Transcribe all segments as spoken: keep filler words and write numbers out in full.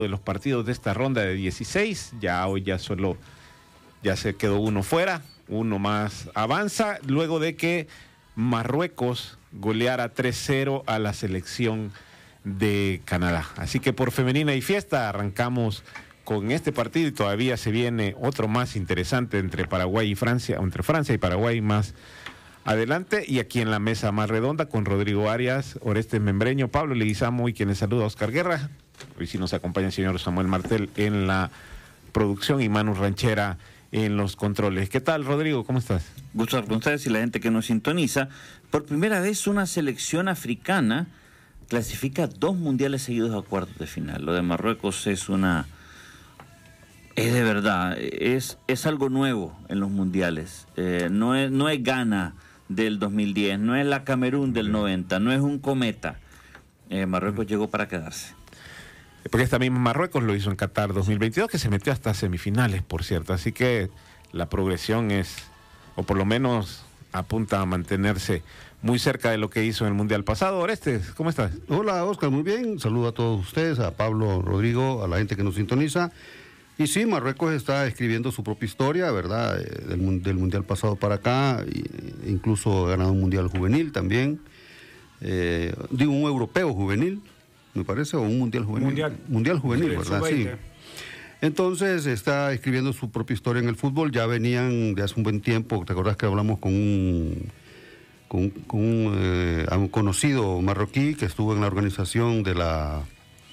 de los partidos de esta ronda de dieciséis. Ya hoy ya solo ya se quedó uno fuera, uno más avanza, luego de que Marruecos goleara tres cero a la selección de Canadá. Así que por femenina y fiesta arrancamos con este partido y todavía se viene otro más interesante entre Paraguay y Francia, entre Francia y Paraguay más adelante. Y aquí en la mesa más redonda con Rodrigo Arias, Orestes Membreño, Pablo Leguizamo y quienes saluda a Oscar Guerra. Hoy sí nos acompaña el señor Samuel Martel en la producción y Manu Ranchera en los controles. ¿Qué tal, Rodrigo? ¿Cómo estás? Gusto hablar con ustedes y la gente que nos sintoniza. Por primera vez una selección africana clasifica dos mundiales seguidos a cuartos de final. Lo de Marruecos es una... es de verdad, es, es algo nuevo en los mundiales. Eh, no es, no es Ghana del dos mil diez, no es la Camerún del noventa, no es un cometa. Eh, Marruecos llegó para quedarse. Porque esta misma Marruecos lo hizo en Qatar dos mil veintidós, que se metió hasta semifinales, por cierto. Así que la progresión es, o por lo menos apunta a mantenerse muy cerca de lo que hizo en el Mundial pasado. Orestes, ¿cómo estás? Hola, Oscar, muy bien. Saludo a todos ustedes, a Pablo, Rodrigo, a la gente que nos sintoniza. Y sí, Marruecos está escribiendo su propia historia, ¿verdad? Del, del Mundial pasado para acá, e incluso ha ganado un Mundial juvenil también. Eh, digo, un europeo juvenil, me parece, o un mundial juvenil. Mundial. Mundial juvenil, ¿verdad? Sí. Entonces está escribiendo su propia historia en el fútbol. Ya venían de hace un buen tiempo, ¿te acordás que hablamos con un, con, con un, eh, un conocido marroquí que estuvo en la organización de la,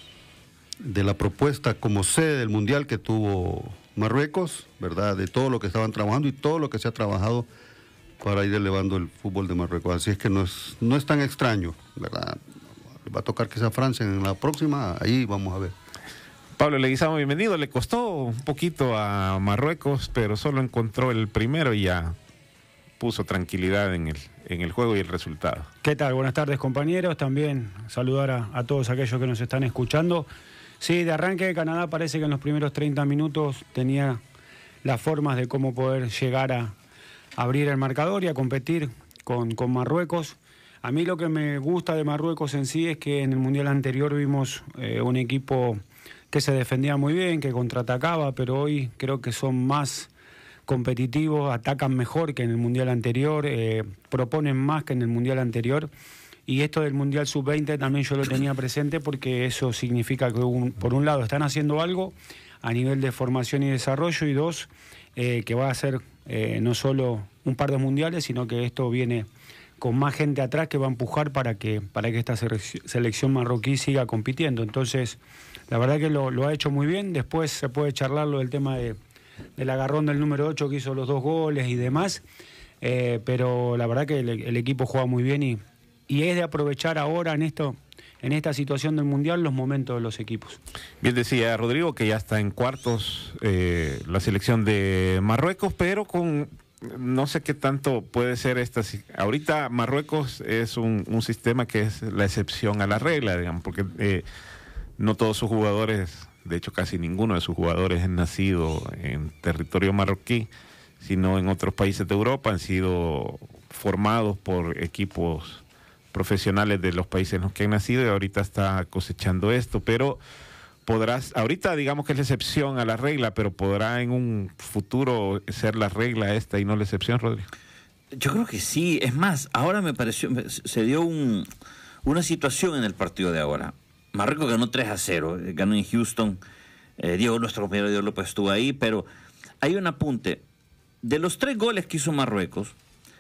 de la propuesta como sede del mundial que tuvo Marruecos, ¿verdad? De todo lo que estaban trabajando y todo lo que se ha trabajado para ir elevando el fútbol de Marruecos. Así es que no es, no es tan extraño, ¿verdad? Va a tocar que sea Francia en la próxima, ahí vamos a ver. Pablo Leguizamo, bienvenido. Le costó un poquito a Marruecos, pero solo encontró el primero y ya puso tranquilidad en el, en el juego y el resultado. ¿Qué tal? Buenas tardes, compañeros. También saludar a, a todos aquellos que nos están escuchando. Sí, de arranque Canadá parece que en los primeros treinta minutos tenía las formas de cómo poder llegar a abrir el marcador y a competir con, con Marruecos. A mí lo que me gusta de Marruecos en sí es que en el Mundial anterior vimos eh, un equipo que se defendía muy bien, que contraatacaba, pero hoy creo que son más competitivos, atacan mejor que en el Mundial anterior, eh, proponen más que en el Mundial anterior. Y esto del Mundial sub veinte también yo lo tenía presente porque eso significa que un, por un lado están haciendo algo a nivel de formación y desarrollo y dos, eh, que va a ser eh, no solo un par de mundiales, sino que esto viene con más gente atrás que va a empujar para que, para que esta selección marroquí siga compitiendo. Entonces, la verdad que lo, lo ha hecho muy bien. Después se puede charlar lo del tema de, del agarrón del número ocho que hizo los dos goles y demás, eh, pero la verdad que el, el equipo juega muy bien y, y es de aprovechar ahora en esto, en esta situación del Mundial los momentos de los equipos. Bien decía Rodrigo que ya está en cuartos eh, la selección de Marruecos, pero con... no sé qué tanto puede ser esta. Ahorita Marruecos es un, un sistema que es la excepción a la regla, digamos, porque eh, no todos sus jugadores, de hecho casi ninguno de sus jugadores es nacido en territorio marroquí, sino en otros países de Europa, han sido formados por equipos profesionales de los países en los que han nacido y ahorita está cosechando esto, pero podrás, ahorita digamos que es la excepción a la regla, pero podrá en un futuro ser la regla esta y no la excepción, Rodrigo. Yo creo que sí. Es más, ahora me pareció, se dio un, una situación en el partido de ahora. Marruecos ganó tres a cero, ganó en Houston. Eh, Diego, nuestro compañero Diego López estuvo ahí, pero hay un apunte. De los tres goles que hizo Marruecos,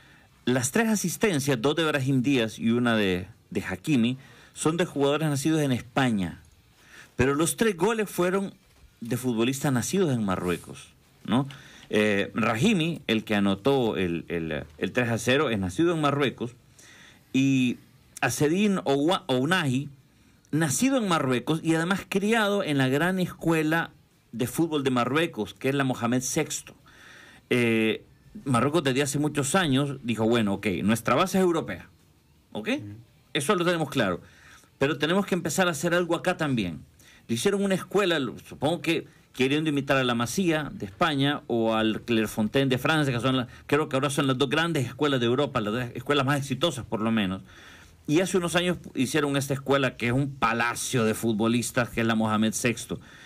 las tres asistencias, dos de Brahim Díaz y una de, de Hakimi, son de jugadores nacidos en España. Pero los tres goles fueron de futbolistas nacidos en Marruecos, ¿no? Eh, Rahimi, el que anotó el, el, el tres a cero, es nacido en Marruecos. Y Azzedine Ounahi, nacido en Marruecos y además criado en la gran escuela de fútbol de Marruecos, que es la Mohamed sexto. Eh, Marruecos desde hace muchos años dijo, bueno, ok, nuestra base es europea, ¿ok? Eso lo tenemos claro. Pero tenemos que empezar a hacer algo acá también. Le hicieron una escuela, supongo que queriendo imitar a la Masía de España o al Clairefontaine de Francia, que son la, creo que ahora son las dos grandes escuelas de Europa, las dos escuelas más exitosas por lo menos. Y hace unos años hicieron esta escuela que es un palacio de futbolistas, que es la Mohamed sexto.